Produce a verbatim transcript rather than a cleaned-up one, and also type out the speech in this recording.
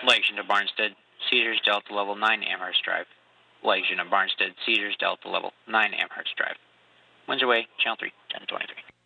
Legion of Barnstead, Cedars Delta Level nine Amherst Drive. Legion of Barnstead, Cedars Delta Level nine Amherst Drive. Winds away, channel three, ten twenty-three.